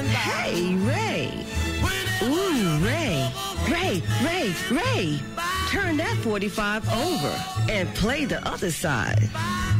Hey, Ray. Ooh, Ray. Ray. Turn that 45 over and play the other side.